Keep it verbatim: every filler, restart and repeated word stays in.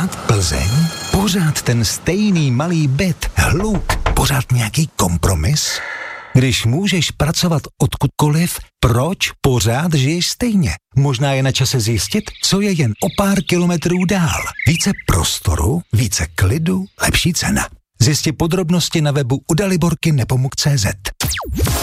Pořád Plzeň? Pořád ten stejný malý byt, hluk, pořád nějaký kompromis? Když můžeš pracovat odkudkoliv, proč pořád žiješ stejně? Možná je na čase zjistit, co je jen o pár kilometrů dál. Více prostoru, více klidu, lepší cena. Zjisти podrobnosti na webu u daliborky nepomuk tečka cé zet.